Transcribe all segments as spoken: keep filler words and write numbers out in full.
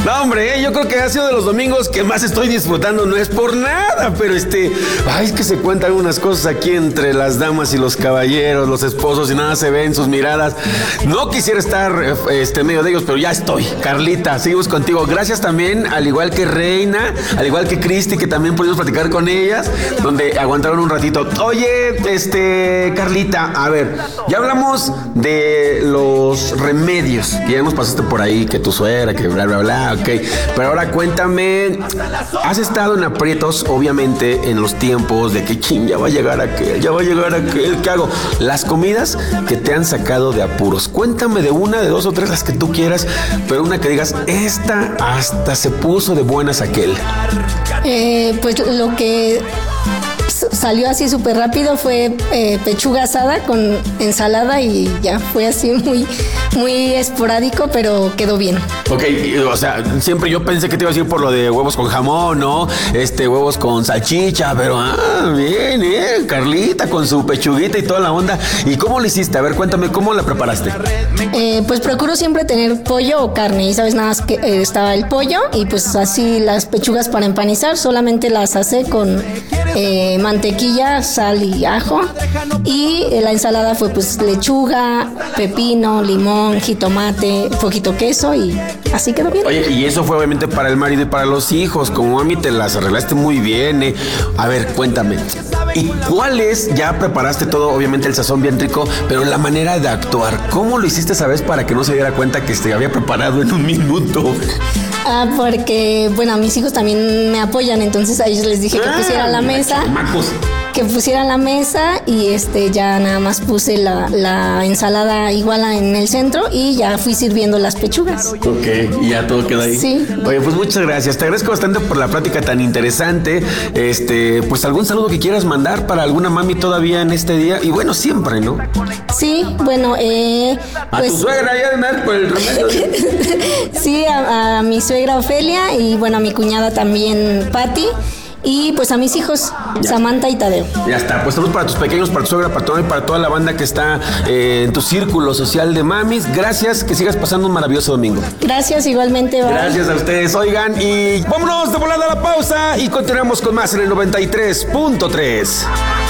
No, hombre, yo creo que ha sido de los domingos que más estoy disfrutando, no es por nada, pero este, ay, es que se cuentan algunas cosas aquí entre las damas y los caballeros, los esposos, y nada se ve en sus miradas. No quisiera estar este, en medio de ellos, pero ya estoy. Carlita, seguimos contigo. Gracias también, al igual que Reina, al igual que Cristi, que también pudimos platicar con ellas, donde aguantaron un ratito. Oye, este, Carlita, a ver, ya hablamos de los remedios, que ya nos pasaste por ahí, que tu suegra, que bla, bla, bla, ok. Pero ahora cuéntame, has estado en aprietos, obviamente, en los tiempos de que, ching, ya va a llegar aquel, ya va a llegar aquel, ¿qué hago? Las comidas que te han sacado de apuros. Cuéntame de una, de dos o tres, las que tú quieras, pero una que digas, esta hasta se puso de buenas aquel. Eh, pues lo que salió así súper rápido fue eh, pechuga asada con ensalada y ya fue así muy, muy esporádico, pero quedó bien. Ok, o sea, siempre yo pensé que te iba a decir por lo de huevos con jamón, ¿no? Este, huevos con salchicha, pero ah, bien, eh, Carlita con su pechuguita y toda la onda. ¿Y cómo lo hiciste? A ver, cuéntame, ¿cómo la preparaste? Eh, pues procuro siempre tener pollo o carne y sabes nada más que eh, estaba el pollo y pues así las pechugas para empanizar, solamente las asé con eh, mantequilla, sal y ajo, y la ensalada fue pues lechuga, pepino, limón, jitomate, poquito queso y así quedó bien. Oye, y eso fue obviamente para el marido y para los hijos. Como mami te las arreglaste muy bien, eh. A ver, cuéntame, ¿y cuál es? Ya preparaste todo, obviamente el sazón bien rico, pero la manera de actuar, ¿cómo lo hiciste esa vez para que no se diera cuenta que se había preparado en un minuto? Ah, porque, bueno, a mis hijos también me apoyan, entonces a ellos les dije que ah, pusieran la mesa. Chamacos. Que pusieran la mesa y este ya nada más puse la, la ensalada igual en el centro y ya fui sirviendo las pechugas. Ok, y ya todo queda ahí. Sí. Oye, pues muchas gracias. Te agradezco bastante por la plática tan interesante. Este, pues algún saludo que quieras mandar para alguna mami todavía en este día. Y bueno, siempre, ¿no? Sí, bueno, eh. A pues, tu suegra, ya además, por el remedio. Sí, a, a mi suegra Ofelia y bueno, a mi cuñada también, Patti. Y pues a mis hijos, ya Samantha está. Y Tadeo. Ya está, pues saludos para tus pequeños, para tu suegra, para todo y para toda la banda que está eh, en tu círculo social de mamis. Gracias, que sigas pasando un maravilloso domingo. Gracias, igualmente. Bye. Gracias a ustedes, oigan, y vámonos de volada a la pausa y continuamos con más en el noventa y tres punto tres.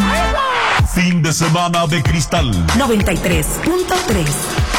Fin de semana de cristal. noventa y tres punto tres.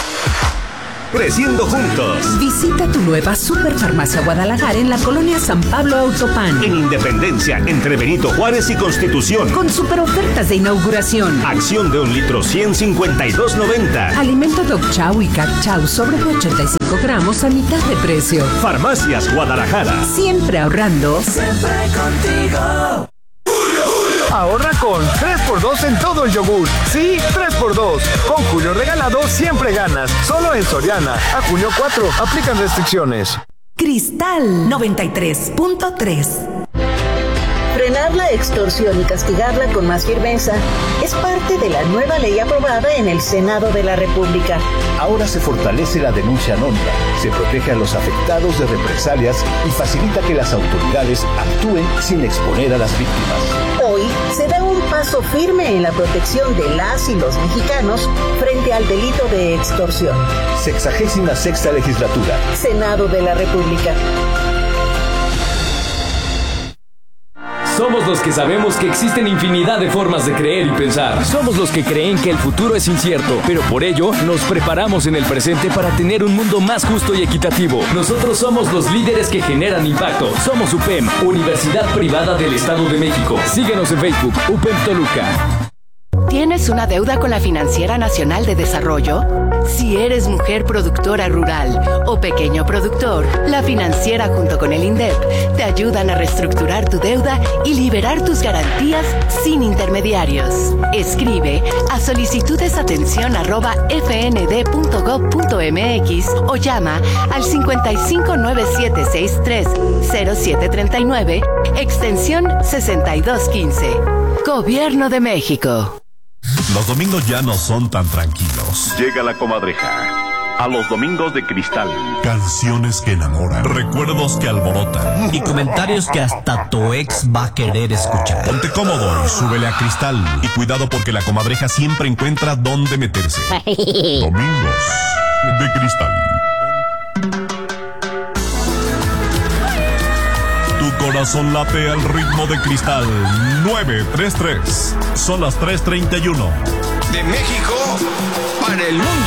Creciendo juntos. Visita tu nueva Superfarmacia Guadalajara en la colonia San Pablo Autopan. En Independencia, entre Benito Juárez y Constitución. Con super ofertas de inauguración. Acción de un litro ciento cincuenta y dos noventa. Alimento Dog Chow y Cat Chow sobre ochenta y cinco gramos a mitad de precio. Farmacias Guadalajara. Siempre ahorrando. Siempre contigo. Ahorra con tres por dos en todo el yogur. Sí, tres por dos. Con Julio Regalado siempre ganas. Solo en Soriana. A junio cuatro. Aplican restricciones. Cristal noventa y tres punto tres. Frenar la extorsión y castigarla con más firmeza es parte de la nueva ley aprobada en el Senado de la República. Ahora se fortalece la denuncia anónima, se protege a los afectados de represalias y facilita que las autoridades actúen sin exponer a las víctimas. Hoy se da un paso firme en la protección de las y los mexicanos frente al delito de extorsión. Sexagésima sexta legislatura. Senado de la República. Somos los que sabemos que existen infinidad de formas de creer y pensar. Somos los que creen que el futuro es incierto, pero por ello nos preparamos en el presente para tener un mundo más justo y equitativo. Nosotros somos los líderes que generan impacto. Somos U P E M, Universidad Privada del Estado de México. Síguenos en Facebook, U P E M Toluca. ¿Tienes una deuda con la Financiera Nacional de Desarrollo? Si eres mujer productora rural o pequeño productor, la Financiera junto con el INDEP te ayudan a reestructurar tu deuda y liberar tus garantías sin intermediarios. Escribe a solicitudesatención arroba fnd.gov.mx o llama al cincuenta y cinco nueve siete sesenta y tres cero siete treinta y nueve, extensión sesenta y dos quince. Gobierno de México. Los domingos ya no son tan tranquilos. Llega la comadreja a los domingos de cristal. Canciones que enamoran, recuerdos que alborotan y comentarios que hasta tu ex va a querer escuchar. Ponte cómodo y súbele a cristal. Y cuidado porque la comadreja siempre encuentra dónde meterse. Domingos de cristal. Tu corazón late al ritmo de Cristal nueve tres tres. Son las tres treinta y uno. De México para el mundo.